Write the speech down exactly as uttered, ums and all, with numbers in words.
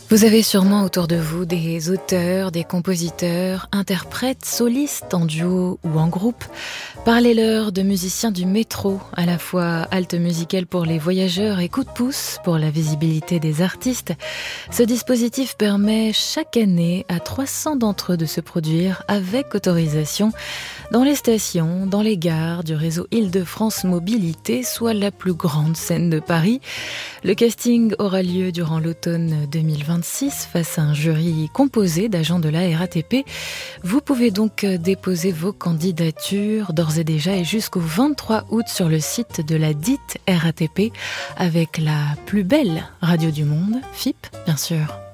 Vous avez sûrement autour de vous des auteurs, des compositeurs, interprètes, solistes en duo ou en groupe. Parlez-leur de musiciens du métro, à la fois halte musicale pour les voyageurs et coup de pouce pour la visibilité des artistes. Ce dispositif permet chaque année à trois cents d'entre eux de se produire avec autorisation dans les stations, dans les gares du réseau Île-de-France Mobilité, soit la plus grande scène de Paris. Le casting aura lieu durant l'automne deux mille vingt-six face à un jury composé d'agents de la R A T P. Vous pouvez donc déposer vos candidatures d'ores et déjà et jusqu'au vingt-trois août sur le site de la dite R A T P avec la plus belle radio du monde, F I P bien sûr.